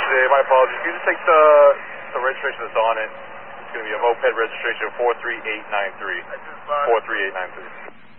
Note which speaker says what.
Speaker 1: today. My apologies. Can you just take the registration that's on it? It's going to be a moped registration 43893. 43893.